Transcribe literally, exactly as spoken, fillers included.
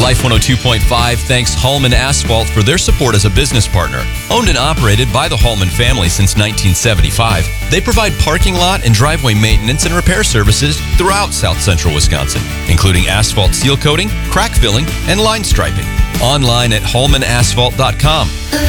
Life one oh two point five thanks Hallman Asphalt for their support as a business partner. Owned and operated by the Hallman family since nineteen seventy-five, they provide parking lot and driveway maintenance and repair services throughout South Central Wisconsin, including asphalt seal coating, crack filling, and line striping. Online at hallman asphalt dot com.